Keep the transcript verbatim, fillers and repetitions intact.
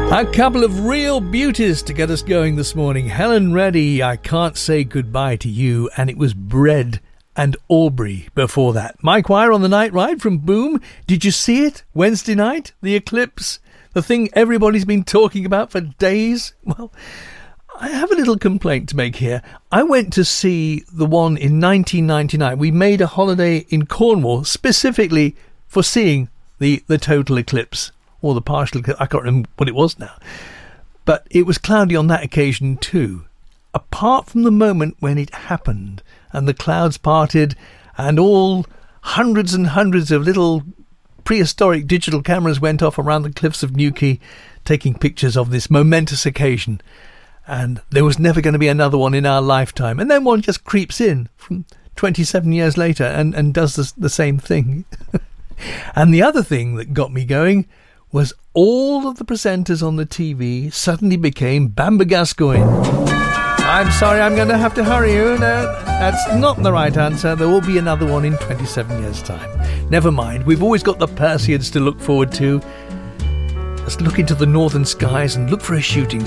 A couple of real beauties to get us going this morning. Helen Reddy, I Can't Say Goodbye to You, and it was Bread and Aubrey before that. Mike Wire on the Night Ride from Boom. Did you see it Wednesday night? The eclipse? The thing everybody's been talking about for days? Well, I have a little complaint to make here. I went to see the one in nineteen ninety-nine. We made a holiday in Cornwall specifically for seeing the, the total eclipse. Or the partial, I can't remember what it was now. But it was cloudy on that occasion too. Apart from the moment when it happened and the clouds parted and all hundreds and hundreds of little prehistoric digital cameras went off around the cliffs of Newquay taking pictures of this momentous occasion. And there was never going to be another one in our lifetime. And then one just creeps in from twenty-seven years later and, and does the, the same thing. And the other thing that got me going was all of the presenters on the T V suddenly became Bamber Gascoigne. I'm sorry, I'm going to have to hurry you. No, that's not the right answer. There will be another one in twenty-seven years' time. Never mind, we've always got the Perseids to look forward to. Let's look into the northern skies and look for a shooting